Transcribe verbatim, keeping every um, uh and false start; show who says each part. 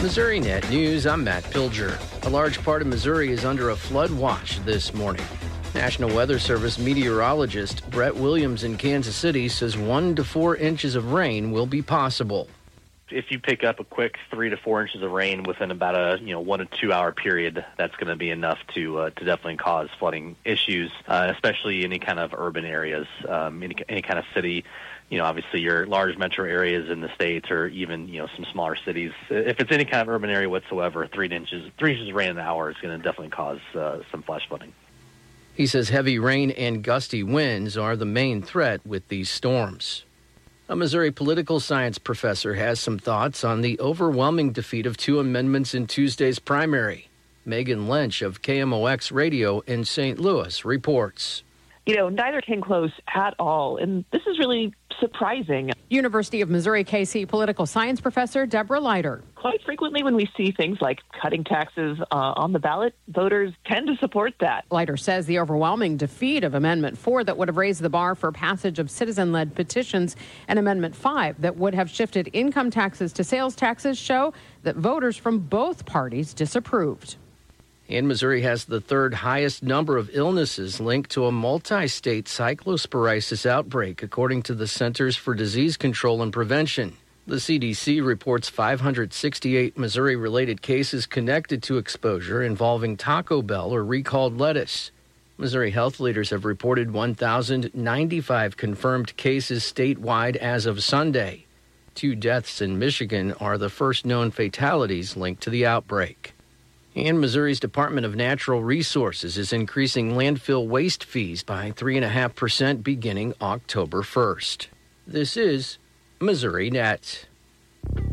Speaker 1: Missouri Net News, I'm Matt Pilger. A large part of Missouri is under a flood watch this morning. National Weather Service meteorologist Brett Williams in Kansas City says one to four inches of rain will be possible.
Speaker 2: If you pick up a quick three to four inches of rain within about a you know one to two hour period, that's going to be enough to uh, to definitely cause flooding issues, uh, especially any kind of urban areas, um, any any kind of city. You know, obviously your large metro areas in the states, or even you know some smaller cities. If it's any kind of urban area whatsoever, three inches three inches of rain an hour is going to definitely cause uh, some flash flooding.
Speaker 1: He says heavy rain and gusty winds are the main threat with these storms. A Missouri political science professor has some thoughts on the overwhelming defeat of two amendments in Tuesday's primary. Megan Lynch of K M O X Radio in Saint Louis reports.
Speaker 3: You know, neither came close at all, and this is really surprising.
Speaker 4: University of Missouri-K C political science professor Deborah Leiter.
Speaker 3: Quite frequently when we see things like cutting taxes uh, on the ballot, voters tend to support that.
Speaker 4: Leiter says the overwhelming defeat of Amendment four that would have raised the bar for passage of citizen-led petitions and Amendment five that would have shifted income taxes to sales taxes show that voters from both parties disapproved.
Speaker 1: And Missouri has the third highest number of illnesses linked to a multi-state cyclosporisis outbreak, according to the Centers for Disease Control and Prevention. The C D C reports five hundred sixty-eight Missouri-related cases connected to exposure involving Taco Bell or recalled lettuce. Missouri health leaders have reported one thousand ninety-five confirmed cases statewide as of Sunday. Two deaths in Michigan are the first known fatalities linked to the outbreak. And Missouri's Department of Natural Resources is increasing landfill waste fees by three point five percent beginning October first. This is Missouri Net.